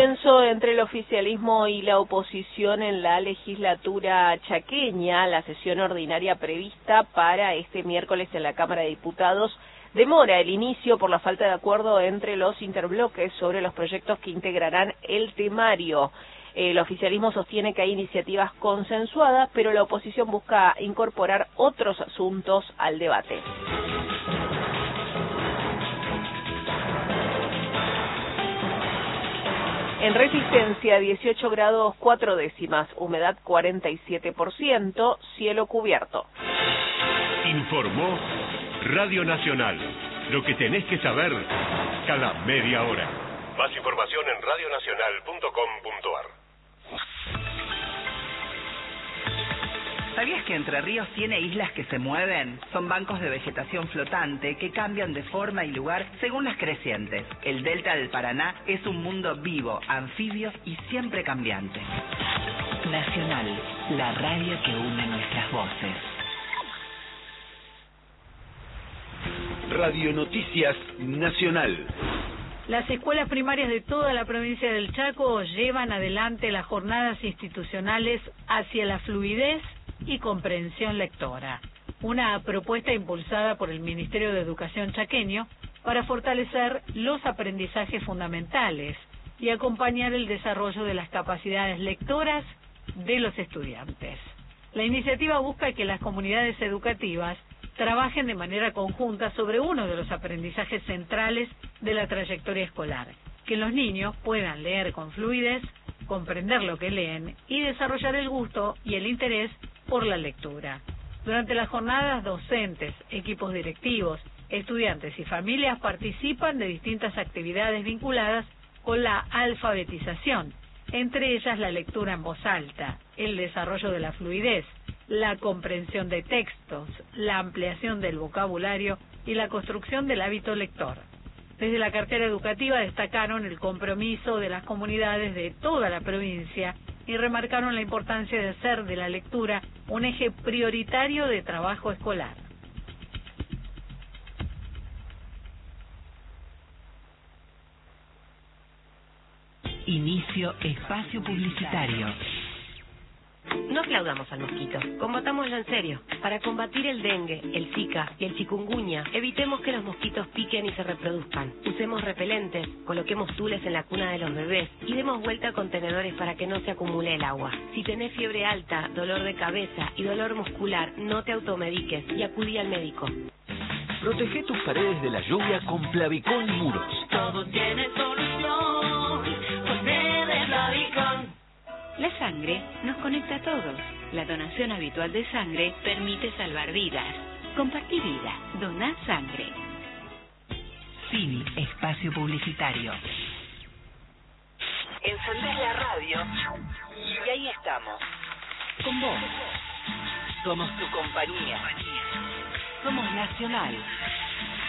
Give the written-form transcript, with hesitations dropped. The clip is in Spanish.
tenso entre el oficialismo y la oposición en la legislatura chaqueña. La sesión ordinaria prevista para este miércoles en la Cámara de Diputados demora el inicio por la falta de acuerdo entre los interbloques sobre los proyectos que integrarán el temario. El oficialismo sostiene que hay iniciativas consensuadas, pero la oposición busca incorporar otros asuntos al debate. En Resistencia, 18 grados 4 décimas, humedad 47%, cielo cubierto. Informó Radio Nacional. Lo que tenés que saber cada media hora. Más información en radionacional.com.ar. ¿Sabías que Entre Ríos tiene islas que se mueven? Son bancos de vegetación flotante que cambian de forma y lugar según las crecientes. El delta del Paraná es un mundo vivo, anfibio y siempre cambiante. Nacional, la radio que une nuestras voces. Radio Noticias Nacional. Las escuelas primarias de toda la provincia del Chaco llevan adelante las jornadas institucionales hacia la fluidez y comprensión lectora, una propuesta impulsada por el Ministerio de Educación chaqueño para fortalecer los aprendizajes fundamentales y acompañar el desarrollo de las capacidades lectoras de los estudiantes. La iniciativa busca que las comunidades educativas trabajen de manera conjunta sobre uno de los aprendizajes centrales de la trayectoria escolar, que los niños puedan leer con fluidez, comprender lo que leen y desarrollar el gusto y el interés por la lectura. Durante las jornadas, docentes, equipos directivos, estudiantes y familias participan de distintas actividades vinculadas con la alfabetización, entre ellas la lectura en voz alta, el desarrollo de la fluidez, la comprensión de textos, la ampliación del vocabulario y la construcción del hábito lector. Desde la cartera educativa destacaron el compromiso de las comunidades de toda la provincia y remarcaron la importancia de hacer de la lectura un eje prioritario de trabajo escolar. Inicio espacio publicitario. No aplaudamos al mosquito, combatámoslo en serio. Para combatir el dengue, el zika y el chikungunya, evitemos que los mosquitos piquen y se reproduzcan. Usemos repelentes, coloquemos tules en la cuna de los bebés y demos vuelta a contenedores para que no se acumule el agua. Si tenés fiebre alta, dolor de cabeza y dolor muscular, no te automediques y acudí al médico. Protege tus paredes de la lluvia con Plavicón Muros. Todo tiene solución, ponele Plavicón. La sangre nos conecta a todos. La donación habitual de sangre permite salvar vidas. Compartí vida. Doná sangre. Fin espacio publicitario. Encendés la radio y ahí estamos. Con vos. Somos tu compañía. Somos Nacional.